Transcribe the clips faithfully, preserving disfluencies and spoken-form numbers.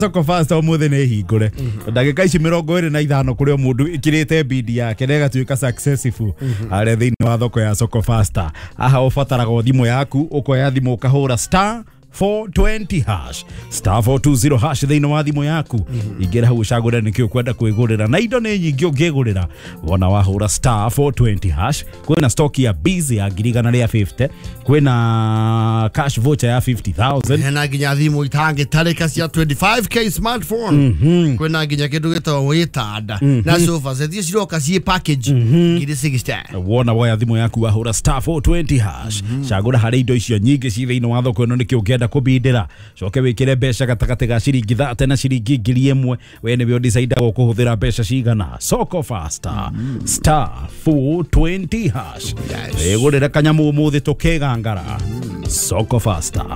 Soko Fasta omuthe ne hingure ndagika ici mirongo iri na ithano kuri mundu ikirite bidi yake nega tuika successful are thiini wa thoko ya Soko Fasta aha ufataraga thimu yaku ukoya thimu ukahura star four twenty hash star four twenty hash thiini wa thimu yaku ingera hau ucagure nikio kwenda kwigurira na indo ni nyingi ungigurira wona wahura star four twenty hash kwina stock ya busy ya girigana ria fifty kwina cash voucher ya fifty thousand hena ginya thimu itange tarika cia twenty-five K smartphone kwina ginya kindu gitawa witada na sofa zethi ciroka cie package ngiri sixty wona woya thimu yaku wahura star four twenty hash cagura hari indo icio nyingi ci thiini wa thoko ino nikio ngenda kubindira coke wikire mbeca gatakate ga ciringi thate na ciringi ngiri imwe we ni we decide gukuhuthira mbeca cigana Soko Fasta star four twenty hash egurira kanyamu umuthi tukegangara Soko Fasta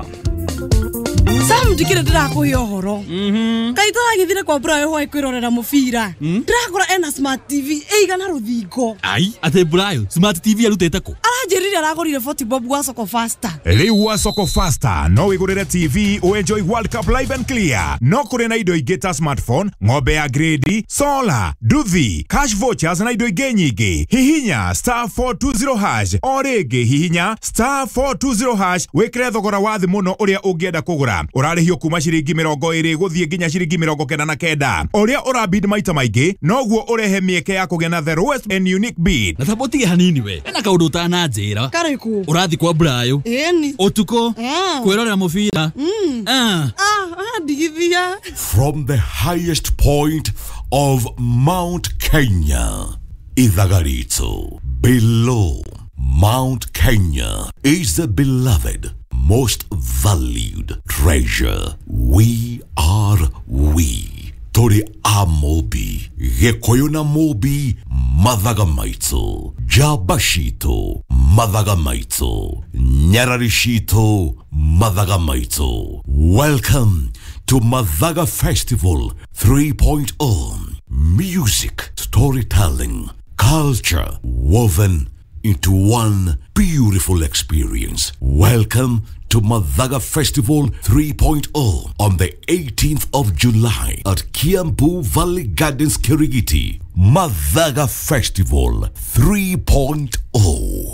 Sam ndikire ndirakuhe ohoro mhm kaita githire kwa Brayo hwa kwirorera mubira ndirakora ena smart T V eigana ruthingo ai ate Brayo smart T V arutete ko aranjirire aragorire forty bob wa Soko Fasta riu wa Soko Fasta no wigurire T V o enjoy World Cup live and clear no kuri na indo ingita smartphone ng'ombe ya grade solar duthi cash vouchers na indo ingi nyingi hihinya star four twenty hash o ringi hihinya star four twenty hash wikire thogora wa thi muno uria ungienda kugura urarihio kuma ciringi mirongo iri guthie nginya ciringi mirongo kenda na kenda uria urabid maita maingi noguo urehe mieke ya kugena the lowest and unique bid na thabotige hanini we ena kaundu utana njira kariku urathi kwa Brayo eni utuko kwirorera mubira ah ah digithia from the highest point of Mount Kenya Ithagarito below Mount Kenya is the beloved most valued treasure. We are we. Tori a Mobi. Gekoyo na Mobi. Madhagamaito. Jabashito. Madhagamaito. Nyararishito. Madhagamaito. Welcome to Madhaga Festival three point oh. Music, storytelling, culture woven into one beautiful experience. Welcome to Madhaga Festival three point oh on the eighteenth of July at Kiambu Valley Gardens, Kirigiti. Madhaga Festival three point oh.